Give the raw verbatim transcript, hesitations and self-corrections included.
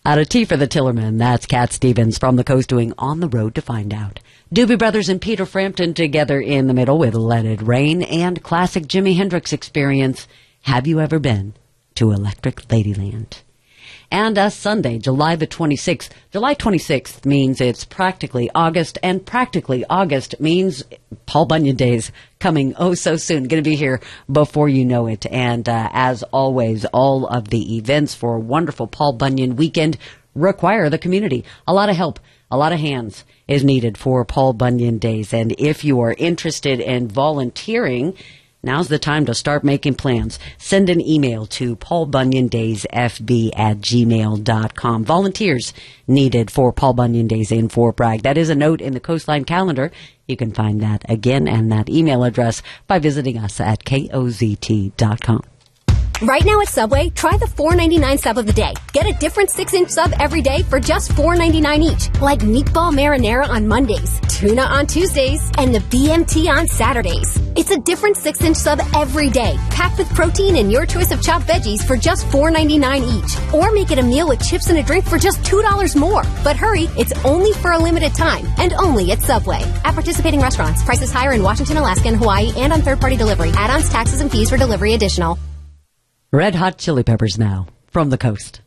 Out of Tea for the Tillerman, that's Cat Stevens from the Coast doing On the Road to Find Out. Doobie Brothers and Peter Frampton together in the middle with Let It Rain and classic Jimi Hendrix Experience, Have You Ever Been to Electric Ladyland? And uh, Sunday, July the twenty-sixth. July twenty-sixth means it's practically August, and practically August means Paul Bunyan Days coming oh so soon. Going to be here before you know it. And uh, as always, all of the events for a wonderful Paul Bunyan weekend require the community. A lot of help, a lot of hands is needed for Paul Bunyan Days. And if you are interested in volunteering, now's the time to start making plans. Send an email to paulbunyandaysfb at gmail dot com. Volunteers needed for Paul Bunyan Days in Fort Bragg. That is a note in the Coastline calendar. You can find that again and that email address by visiting us at K O Z T dot com. Right now at Subway, try the four ninety-nine sub of the day. Get a different six-inch sub every day for just four ninety-nine each. Like meatball marinara on Mondays, tuna on Tuesdays, and the B M T on Saturdays. It's a different six-inch sub every day, packed with protein and your choice of chopped veggies for just four ninety-nine each. Or make it a meal with chips and a drink for just two dollars more. But hurry, it's only for a limited time, and only at Subway. At participating restaurants, prices higher in Washington, Alaska, and Hawaii, and on third-party delivery. Add-ons, taxes, and fees for delivery additional. Red Hot Chili Peppers now from the Coast.